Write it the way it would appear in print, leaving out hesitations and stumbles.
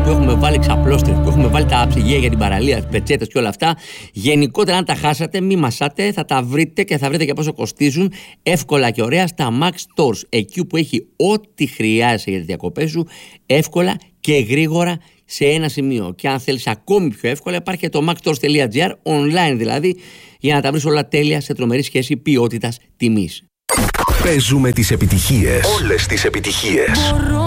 που έχουμε βάλει ξαπλώστρες, που έχουμε βάλει τα ψυγεία για την παραλία, τις πετσέτες και όλα αυτά. Γενικότερα, αν τα χάσατε, μη μασάτε, θα τα βρείτε και θα βρείτε και πόσο κοστίζουν εύκολα και ωραία στα Max Stores. Εκεί που έχει ό,τι χρειάζεσαι για τις διακοπές σου, εύκολα και γρήγορα σε ένα σημείο. Και αν θέλεις ακόμη πιο εύκολα, υπάρχει και το maxstores.gr, online δηλαδή, για να τα βρεις όλα τέλεια σε τρομερή σχέση ποιότητας-τιμής. Παίζουμε τις επιτυχίες. Όλες τις επιτυχίες.